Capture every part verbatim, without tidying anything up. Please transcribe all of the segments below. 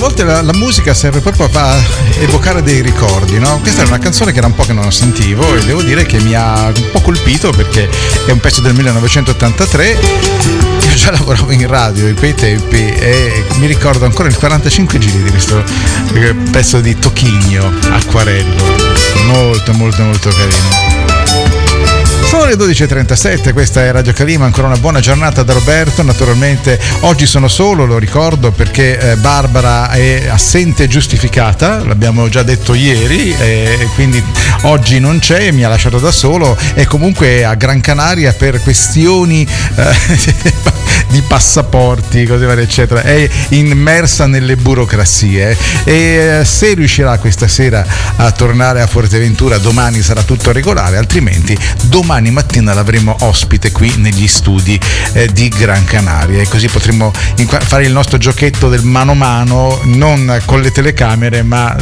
volte la, la musica serve proprio a evocare dei ricordi, no? Questa è una canzone che era un po' che non sentivo e devo dire che mi ha un po' colpito perché è un pezzo del millenovecentottantatré. Io già lavoravo in radio in quei tempi e mi ricordo ancora il quarantacinque giri di questo pezzo di Tocchigno, Acquarello, molto molto molto carino. Sono le dodici e trentasette, questa è Radio Calima, ancora una buona giornata da Roberto. Naturalmente oggi sono solo, lo ricordo, perché eh, Barbara è assente giustificata, l'abbiamo già detto ieri, e quindi oggi non c'è, mi ha lasciato da solo, è comunque a Gran Canaria per questioni eh, di passaporti, cose varie eccetera, è immersa nelle burocrazie e eh, se riuscirà questa sera a tornare a Fuerteventura domani sarà tutto regolare, altrimenti domani mattina l'avremo ospite qui negli studi eh, di Gran Canaria e così potremo inqu- fare il nostro giochetto del mano a mano, non con le telecamere ma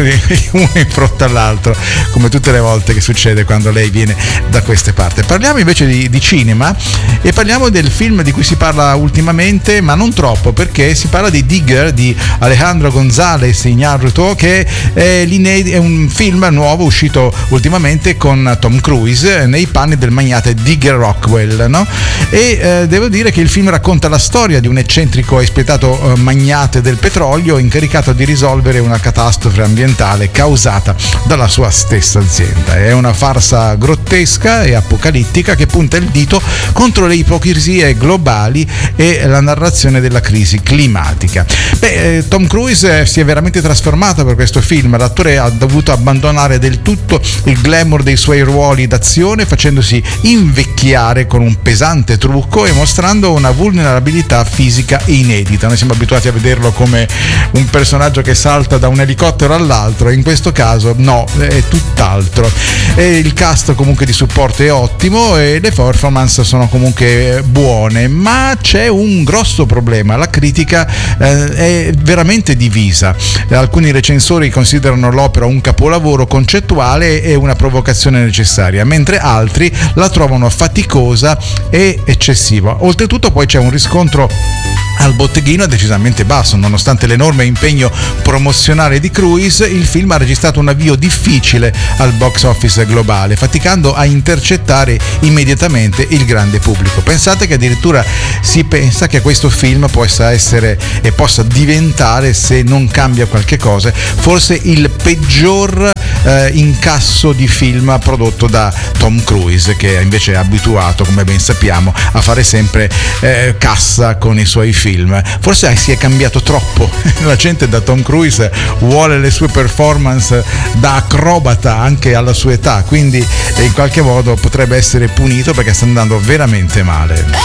uno in fronte all'altro, come tutte le volte che succede quando lei viene da queste parti. Parliamo invece di, di cinema e parliamo del film di cui si parla ultimamente, ma non troppo, perché si parla di Digger di Alejandro González Iñárritu, che è, è un film nuovo uscito ultimamente con Tom Cruise nei panni del magnate Digger Rockwell, no? E eh, devo dire che il film racconta la storia di un eccentrico e spietato eh, magnate del petrolio incaricato di risolvere una catastrofe ambientale causata dalla sua stessa azienda. È una farsa grottesca e apocalittica che punta il dito contro le ipocrisie globali e la narrazione della crisi climatica. Beh, eh, Tom Cruise si è veramente trasformato per questo film. L'attore ha dovuto abbandonare del tutto il glamour dei suoi ruoli d'azione, facendosi invecchiare con un pesante trucco e mostrando una vulnerabilità fisica inedita. Noi siamo abituati a vederlo come un personaggio che salta da un elicottero all'altro, in questo caso no, è tutt'altro. E il cast comunque di supporto è ottimo e le performance sono comunque buone, ma c'è un grosso problema: la critica eh, è veramente divisa. Alcuni recensori considerano l'opera un capolavoro concettuale e una provocazione necessaria, mentre altri la trovano faticosa e eccessiva. Oltretutto poi c'è un riscontro al botteghino decisamente basso. Nonostante l'enorme impegno promozionale di Cruise, il film ha registrato un avvio difficile al box office globale, faticando a intercettare immediatamente il grande pubblico. Pensate che addirittura si pensa che questo film possa essere e possa diventare, se non cambia qualche cosa, forse il peggior eh, incasso di film prodotto da Tom Cruise, che invece è abituato, come ben sappiamo, a fare sempre eh, cassa con i suoi film. Forse si è cambiato troppo, la gente da Tom Cruise vuole le sue performance da acrobata anche alla sua età, quindi in qualche modo potrebbe essere punito perché sta andando veramente male.